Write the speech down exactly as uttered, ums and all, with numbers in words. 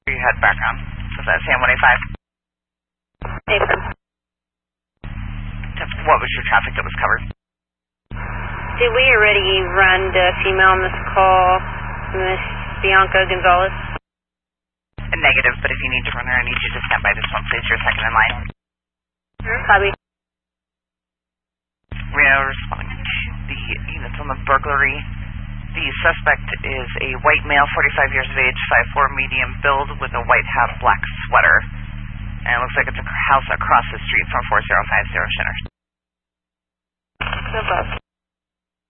You had background. Was that Sam one eighty-five? Nathan. What was your traffic that was covered? Did we already run the female on this call, Miss Bianca Gonzalez? A negative, but if you need to run her, I need you to stand by this one, please. You're second in line. Copy. Reno responding to the units on the burglary. The suspect is a white male, forty-five years of age, five foot four, medium build, with a white hat, black sweater. And it looks like it's a house across the street from four zero five zero Shinner. No problem.